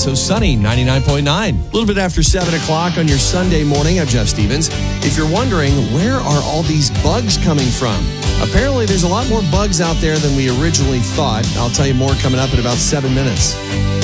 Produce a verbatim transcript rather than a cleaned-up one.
Paso, sunny, ninety-nine point nine. A little bit after seven o'clock on your Sunday morning, I'm Jeff Stevens. If you're wondering, where are all these bugs coming from? Apparently, there's a lot more bugs out there than we originally thought. I'll tell you more coming up in about seven minutes.